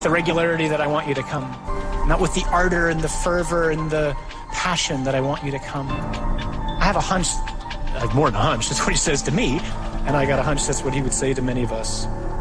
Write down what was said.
the regularity that I want you to come, not with the ardor and the fervor and the passion that I want you to come. I have a hunch, like more than a hunch, that's what he says to me, and I got a hunch that's what he would say to many of us.